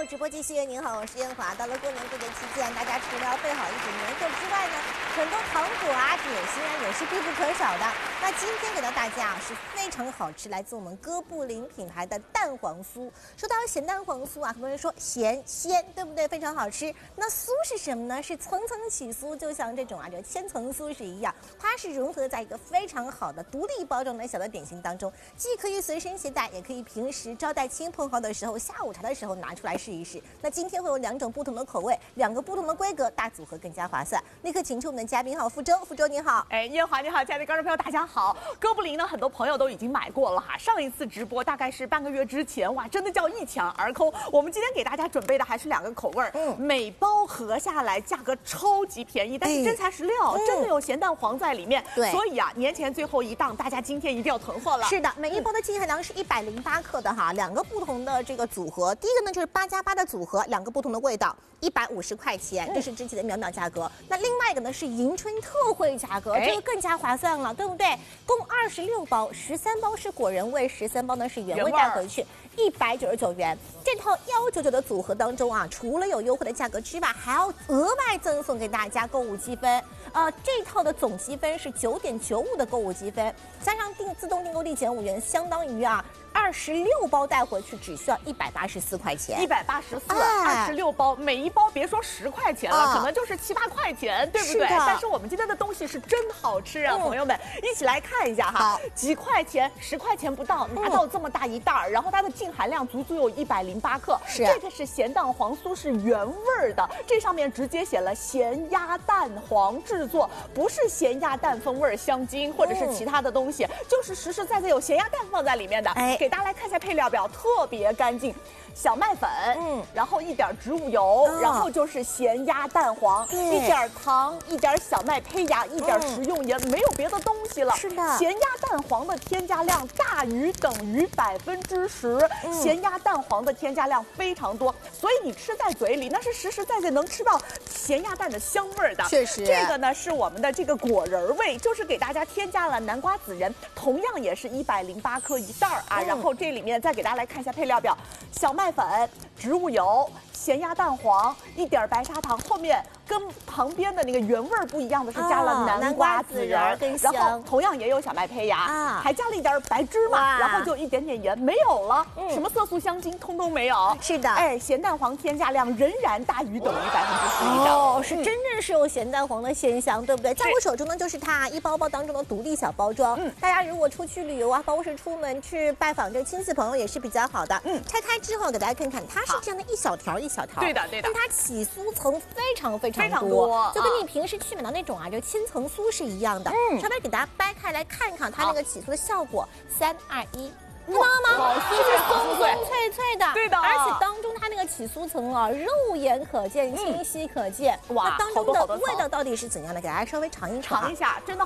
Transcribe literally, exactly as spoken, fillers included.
直播继续，您好，我是燕华。到了过年过节期间，大家除了要备好一些年货之外呢，很多糖果啊、点心啊也是必不可少的。那今天给到大家啊是非常好吃，来自我们哥布林品牌的蛋黄酥。说到咸蛋黄酥啊，很多人说咸鲜，对不对？非常好吃。那酥是什么呢？是层层起酥，就像这种啊这千层酥是一样，它是融合在一个非常好的独立包装的小的点心当中，既可以随身携带，也可以平时招待亲朋好友的时候，下午茶的时候拿出来试一试。那今天会有两种不同的口味，两个不同的规格，大组合更加划算。立刻请出我们的嘉宾好，福州，福州你好。 哎，燕华你好，亲爱的观众朋友大家好。哥布林呢，很多朋友都已经买过了哈。上一次直播大概是半个月之前，哇，真的叫一抢而空。我们今天给大家准备的还是两个口味，嗯，每包合下来价格超级便宜，但是真材实料，哎、真的有咸蛋黄在里面。对，所以啊，年前最后一档，大家今天一定要囤货了。 是的，每一包的净含量是一百零八克的哈，两个不同的这个组合。第一个呢就是八加八的组合，两个不同的味道，一百五十块钱，这是之前的秒秒价格。那另外一个呢是迎春特惠价格，这个更加划算了，对不对？共二十六包，十三包是果仁味，十三包呢是原味带回去，一百九十九元。这套幺九九的组合当中啊，除了有优惠的价格之外，还要额外赠送给大家购物积分。呃，这套的总积分是九点九五的购物积分，加上订自动订购立减五元，相当于啊二十六包带回去只需要一百八十四块钱。 一百八十四，二十六包，每一包别说十块钱了，啊、可能就是七八块钱，对不对？但是我们今天的东西是真好吃啊，嗯、朋友们，一起来看一下哈。几块钱，十块钱不到，拿到这么大一袋儿，嗯、然后它的净含量足足有一百零八克。是，这个是咸蛋黄酥，是原味的，这上面直接写了咸鸭蛋黄制作，不是咸鸭蛋风味香精或者是其他的东西，嗯、就是实实在在有咸鸭蛋放在里面的。哎，给大家来看一下配料表，特别干净。小麦粉，嗯，然后一点植物油，哦、然后就是咸鸭蛋黄，一点糖，一点小麦胚芽，一点食用盐，嗯、没有别的东西了。是的，咸鸭蛋黄的添加量大于等于百分之十，咸鸭蛋黄的添加量非常多，所以你吃在嘴里那是实实在在能吃到咸鸭蛋的香味的。确实，这个呢是我们的这个果仁味，就是给大家添加了南瓜籽仁，同样也是一百零八克一袋啊。嗯、然后这里面再给大家来看一下配料表，小麦粉、植物油、咸鸭蛋黄、一点白砂糖，后面跟旁边的那个原味不一样的是加了南瓜籽仁，然后同样也有小麦胚芽，啊、还加了一点白芝麻，然后就一点点盐，没有了，嗯、什么色素、香精通通没有。是的，哎，咸蛋黄添加量仍然大于等于百分之十以上。哦，是真正是有咸蛋黄的鲜香，对不对？在我手中呢，就是它一包包当中的独立小包装。嗯，大家如果出去旅游啊，包括是出门去拜访这个亲戚朋友也是比较好的。嗯，拆开之后给大家看看，它是这样的一小条一小条。对的，对的。但它起酥层非常非常多，非常多，就跟你平时去买到那种啊，这千层酥是一样的。嗯，稍微给大家掰开来看看它那个起酥的效果。三二一。看到了吗？是不是松松脆脆的？对的，而且当中它那个起酥层啊，肉眼可见，清晰可见。哇，当中的味道到底是怎样的？给大家稍微尝一尝。尝一下，真的。